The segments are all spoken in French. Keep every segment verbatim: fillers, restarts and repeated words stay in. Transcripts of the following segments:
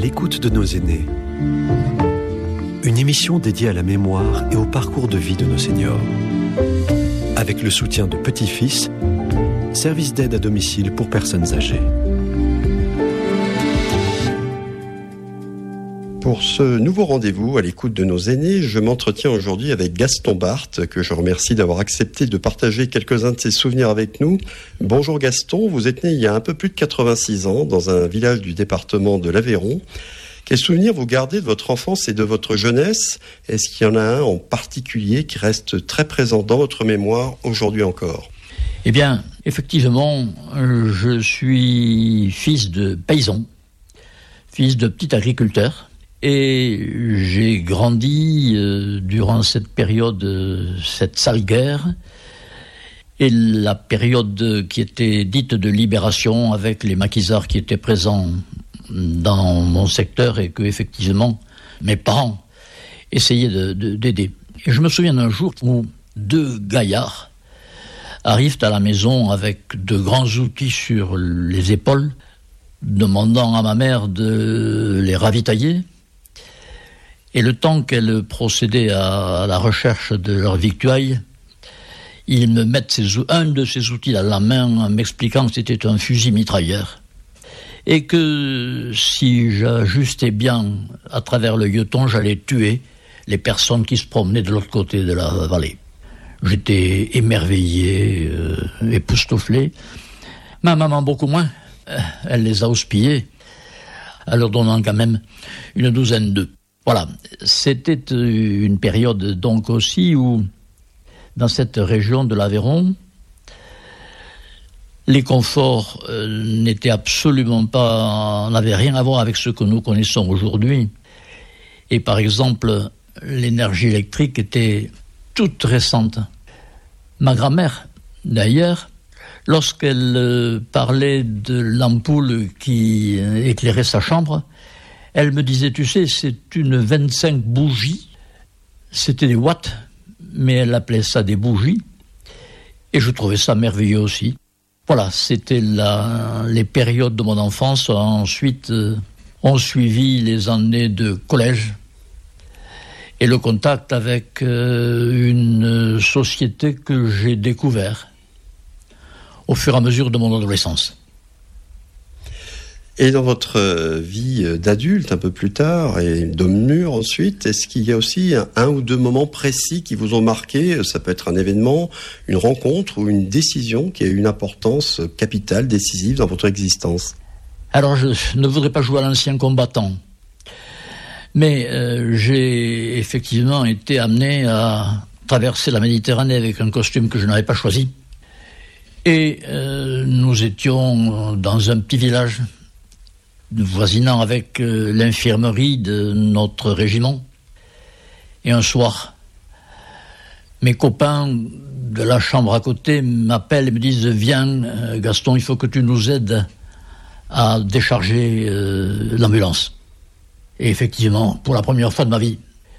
l'écoute de nos aînés. Une émission dédiée à la mémoire et au parcours de vie de nos seniors. Avec le soutien de Petit-Fils, service d'aide à domicile pour personnes âgées. Pour ce nouveau rendez-vous à l'écoute de nos aînés, je m'entretiens aujourd'hui avec Gaston Barthes, que je remercie d'avoir accepté de partager quelques-uns de ses souvenirs avec nous. Bonjour Gaston, vous êtes né il y a un peu plus de quatre-vingt-six ans dans un village du département de l'Aveyron. Quels souvenirs vous gardez de votre enfance et de votre jeunesse ? Est-ce qu'il y en a un en particulier qui reste très présent dans votre mémoire aujourd'hui encore ? Eh bien, effectivement, je suis fils de paysan, fils de petit agriculteur. Et j'ai grandi euh, durant cette période, euh, cette sale guerre, et la période qui était dite de libération avec les maquisards qui étaient présents dans mon secteur et que, effectivement, mes parents essayaient de, de, d'aider. Et je me souviens d'un jour où deux gaillards arrivent à la maison avec de grands outils sur les épaules, demandant à ma mère de les ravitailler. Et le temps qu'elle procédait à la recherche de leur victuailles, ils me mettent ces, un de ces outils à la main en m'expliquant que c'était un fusil mitrailleur. Et que si j'ajustais bien à travers le gueuleton, j'allais tuer les personnes qui se promenaient de l'autre côté de la vallée. J'étais émerveillé, euh, époustouflé. Ma maman beaucoup moins. Elle les a houspillés, en leur donnant quand même une douzaine d'œufs. Voilà, c'était une période donc aussi où, dans cette région de l'Aveyron, les conforts euh, n'étaient absolument pas, n'avaient rien à voir avec ce que nous connaissons aujourd'hui. Et par exemple, l'énergie électrique était toute récente. Ma grand-mère, d'ailleurs, lorsqu'elle euh, parlait de l'ampoule qui euh, éclairait sa chambre, elle me disait, tu sais, c'est une vingt-cinq bougies. C'était des watts, mais elle appelait ça des bougies. Et je trouvais ça merveilleux aussi. Voilà, c'était la, les périodes de mon enfance. Ensuite, euh, ont suivi les années de collège et le contact avec euh, une société que j'ai découvert au fur et à mesure de mon adolescence. Et dans votre vie d'adulte, un peu plus tard, et d'homme mûr ensuite, est-ce qu'il y a aussi un, un ou deux moments précis qui vous ont marqué ? Ça peut être un événement, une rencontre ou une décision qui a eu une importance capitale, décisive dans votre existence. Alors, je ne voudrais pas jouer à l'ancien combattant, mais euh, j'ai effectivement été amené à traverser la Méditerranée avec un costume que je n'avais pas choisi. Et euh, nous étions dans un petit village voisinant avec euh, l'infirmerie de notre régiment. Et un soir, mes copains de la chambre à côté m'appellent et me disent « Viens, euh, Gaston, il faut que tu nous aides à décharger euh, l'ambulance. » Et effectivement, pour la première fois de ma vie,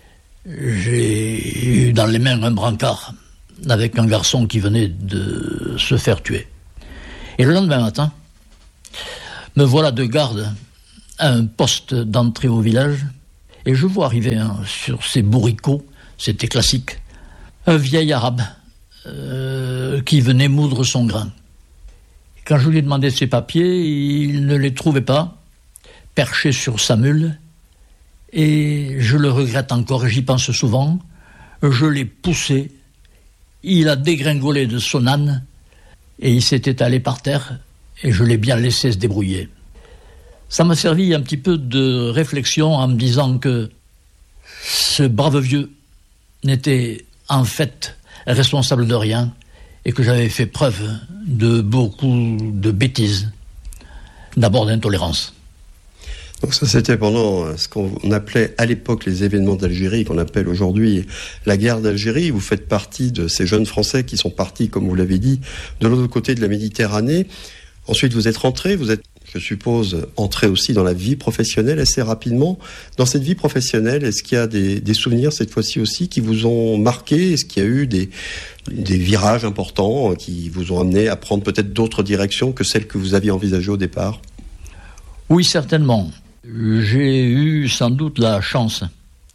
j'ai eu dans les mains un brancard avec un garçon qui venait de se faire tuer. Et le lendemain matin, me voilà de garde à un poste d'entrée au village et je vois arriver hein, sur ces bourricots, c'était classique, un vieil arabe euh, qui venait moudre son grain. Quand je lui ai demandé ses papiers, il ne les trouvait pas, perché sur sa mule, et je le regrette encore, et j'y pense souvent. Je l'ai poussé, il a dégringolé de son âne et il s'est étalé par terre et je l'ai bien laissé se débrouiller. Ça m'a servi un petit peu de réflexion en me disant que ce brave vieux n'était en fait responsable de rien et que j'avais fait preuve de beaucoup de bêtises, d'abord d'intolérance. Donc ça, c'était pendant ce qu'on appelait à l'époque les événements d'Algérie, qu'on appelle aujourd'hui la guerre d'Algérie. Vous faites partie de ces jeunes Français qui sont partis, comme vous l'avez dit, de l'autre côté de la Méditerranée. Ensuite, vous êtes rentré, vous êtes, je suppose, entré aussi dans la vie professionnelle assez rapidement. Dans cette vie professionnelle, est-ce qu'il y a des, des souvenirs, cette fois-ci aussi, qui vous ont marqué ? Est-ce qu'il y a eu des, des virages importants qui vous ont amené à prendre peut-être d'autres directions que celles que vous aviez envisagées au départ ? Oui, certainement. j'ai eu sans doute la chance,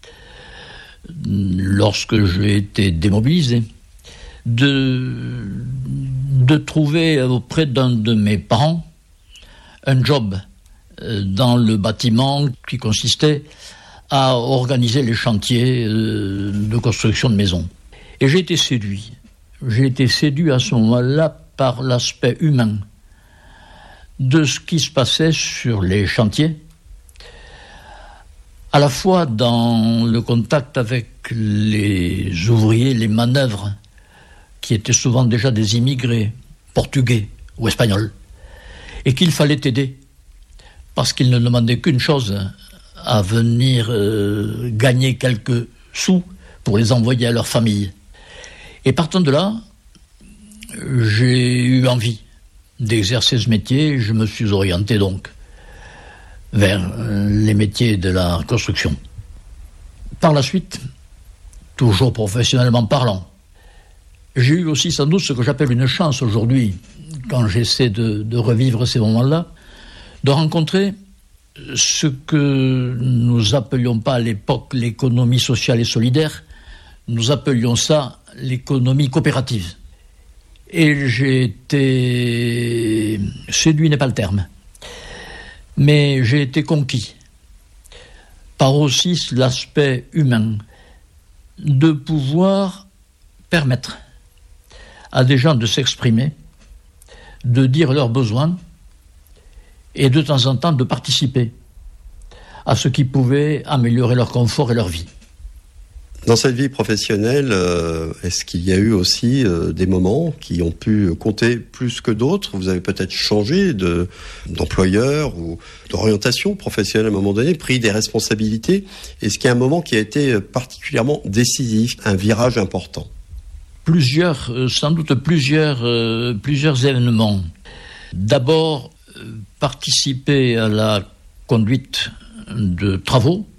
lorsque j'ai été démobilisé, de, de trouver auprès d'un de mes parents un job dans le bâtiment qui consistait à organiser les chantiers de construction de maisons. Et j'ai été séduit. J'ai été séduit à ce moment-là par l'aspect humain de ce qui se passait sur les chantiers, à la fois dans le contact avec les ouvriers, les manœuvres, qui étaient souvent déjà des immigrés portugais ou espagnols, et qu'il fallait aider, parce qu'ils ne demandaient qu'une chose, à venir euh, gagner quelques sous pour les envoyer à leur famille. Et partant de là, j'ai eu envie d'exercer ce métier. Je me suis orienté donc vers les métiers de la construction. Par la suite, toujours professionnellement parlant, j'ai eu aussi sans doute ce que j'appelle une chance aujourd'hui, quand j'essaie de, de revivre ces moments-là, de rencontrer ce que nous appelions pas à l'époque l'économie sociale et solidaire, nous appelions ça l'économie coopérative. Et j'ai été séduit, n'est pas le terme, mais j'ai été conquis par aussi l'aspect humain de pouvoir permettre à des gens de s'exprimer, de dire leurs besoins et de temps en temps de participer à ce qui pouvait améliorer leur confort et leur vie. Dans cette vie professionnelle, euh, est-ce qu'il y a eu aussi euh, des moments qui ont pu compter plus que d'autres ? Vous avez peut-être changé de, d'employeur ou d'orientation professionnelle à un moment donné, pris des responsabilités. Est-ce qu'il y a un moment qui a été particulièrement décisif, un virage important ? Plusieurs, euh, sans doute plusieurs, euh, plusieurs événements. D'abord, euh, participer à la conduite de travaux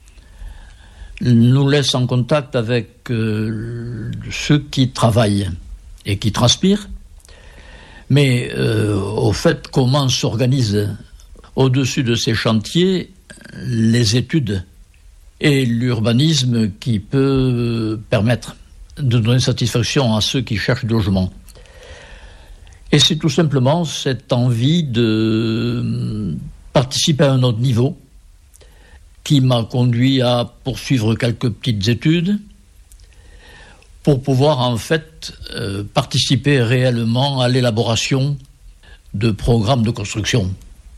nous laisse en contact avec euh, ceux qui travaillent et qui transpirent, mais euh, au fait comment s'organisent au-dessus de ces chantiers les études et l'urbanisme qui peut permettre de donner satisfaction à ceux qui cherchent du logement. Et c'est tout simplement cette envie de participer à un autre niveau qui m'a conduit à poursuivre quelques petites études pour pouvoir en fait euh, participer réellement à l'élaboration de programmes de construction.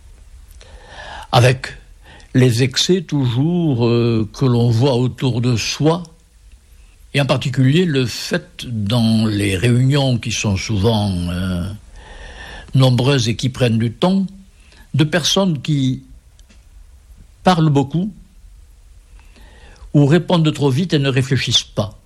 Avec les excès toujours euh, que l'on voit autour de soi, et en particulier le fait dans les réunions qui sont souvent euh, nombreuses et qui prennent du temps, de personnes qui parlent beaucoup ou répondent trop vite et ne réfléchissent pas.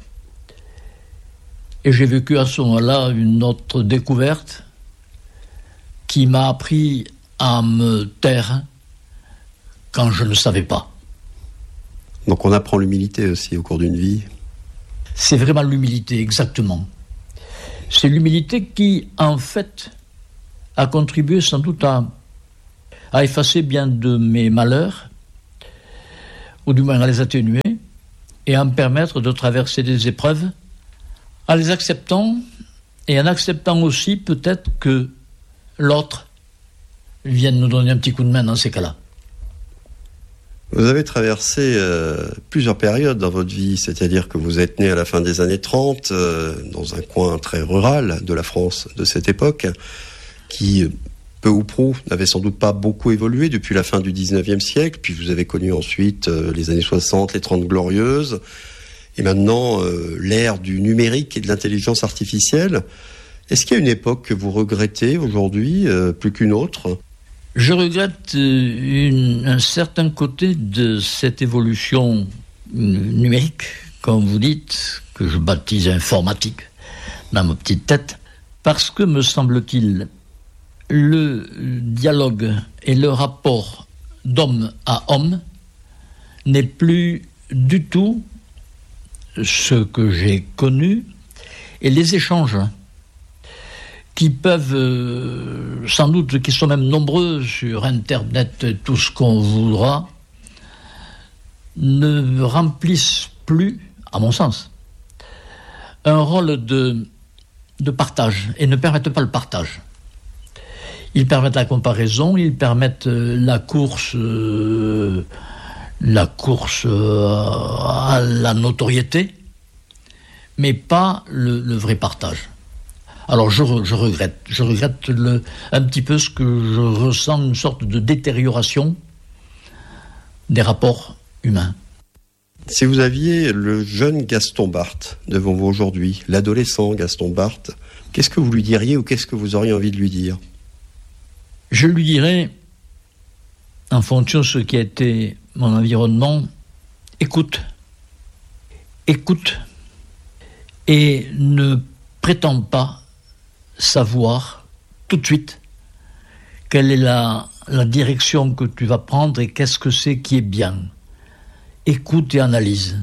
Et j'ai vécu à ce moment-là une autre découverte qui m'a appris à me taire quand je ne savais pas. Donc on apprend l'humilité aussi au cours d'une vie. C'est vraiment l'humilité, exactement. C'est l'humilité qui, en fait, a contribué sans doute à, à effacer bien de mes malheurs, ou du moins à les atténuer, et à me permettre de traverser des épreuves, en les acceptant, et en acceptant aussi peut-être que l'autre vienne nous donner un petit coup de main dans ces cas-là. Vous avez traversé euh, plusieurs périodes dans votre vie, c'est-à-dire que vous êtes né à la fin des années trente, euh, dans un coin très rural de la France de cette époque, qui, peu ou prou, n'avait sans doute pas beaucoup évolué depuis la fin du dix-neuvième siècle, puis vous avez connu ensuite euh, les années soixante, les trente glorieuses, et maintenant euh, l'ère du numérique et de l'intelligence artificielle. Est-ce qu'il y a une époque que vous regrettez aujourd'hui, euh, plus qu'une autre ? Je regrette une, un certain côté de cette évolution numérique, comme vous dites, que je baptise informatique dans ma petite tête, parce que, me semble-t-il, le dialogue et le rapport d'homme à homme n'est plus du tout ce que j'ai connu, et les échanges qui peuvent, euh, sans doute, qui sont même nombreux sur Internet, tout ce qu'on voudra, ne remplissent plus, à mon sens, un rôle de, de partage et ne permettent pas le partage. Ils permettent la comparaison, ils permettent la course, euh, la course euh, à la notoriété, mais pas le, le vrai partage. Alors je, je regrette, je regrette le, un petit peu ce que je ressens, une sorte de détérioration des rapports humains. Si vous aviez le jeune Gaston Barthes devant vous aujourd'hui, l'adolescent Gaston Barthes, qu'est-ce que vous lui diriez ou qu'est-ce que vous auriez envie de lui dire ? Je lui dirais, en fonction de ce qui a été mon environnement, écoute, écoute, et ne prétends pas savoir tout de suite quelle est la, la direction que tu vas prendre et qu'est-ce que c'est qui est bien. Écoute et analyse.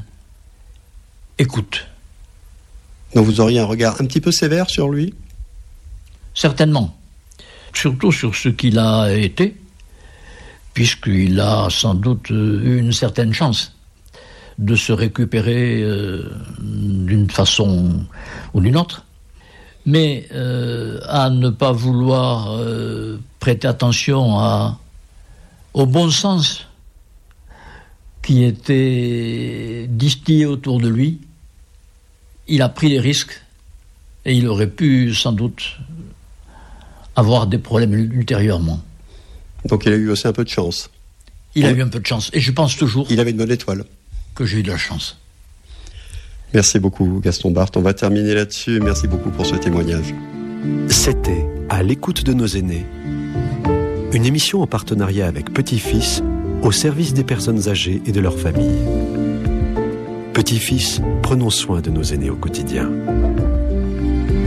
Écoute. Donc vous auriez un regard un petit peu sévère sur lui ? Certainement. Surtout sur ce qu'il a été, puisqu'il a sans doute eu une certaine chance de se récupérer euh, d'une façon ou d'une autre. Mais euh, à ne pas vouloir euh, prêter attention à, au bon sens qui était distillé autour de lui, il a pris des risques et il aurait pu sans doute avoir des problèmes ultérieurement. Donc il a eu aussi un peu de chance. Il ouais. a eu un peu de chance et je pense toujours il avait une bonne étoile. Que j'ai eu de la chance. Merci beaucoup Gaston Barthes, on va terminer là-dessus. Merci beaucoup pour ce témoignage. C'était À l'écoute de nos aînés, une émission en partenariat avec Petit-Fils au service des personnes âgées et de leurs familles. Petit-Fils, prenons soin de nos aînés au quotidien.